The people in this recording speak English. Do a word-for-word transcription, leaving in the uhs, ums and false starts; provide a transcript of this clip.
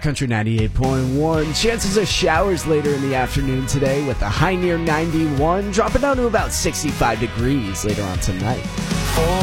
Country ninety-eight point one. Chances of showers later in the afternoon today with a high near ninety-one, dropping down to about sixty-five degrees later on tonight.